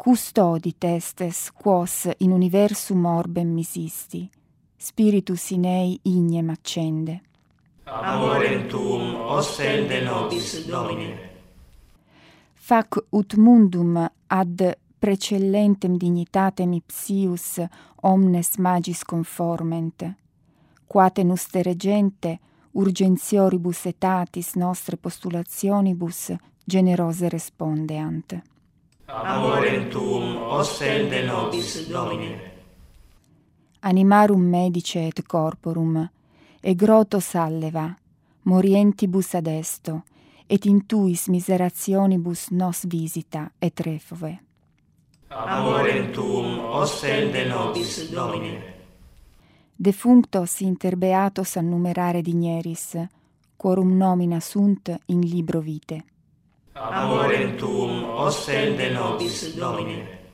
custodit estes quos in universum orbem misisti, spiritus in ei ignem accende. Amorem tuum ostende nobis, Domine. Fac ut mundum ad precellentem dignitatem ipsius omnes magis conforment, quate nuster gente urgentioribus etatis nostre postulationibus generose respondeant. Amorem tuum ostende nobis, Domine. Animarum medice et corporum, e groto salleva, morientibus ad esto, et in tuis miserationibus nos visita et refove. Amorem tuum ostende nobis, Domine. Defunctos inter beatos annumerare digneris, quorum nomina sunt in libro vitae. Amorem tuum ostende nobis, Domine.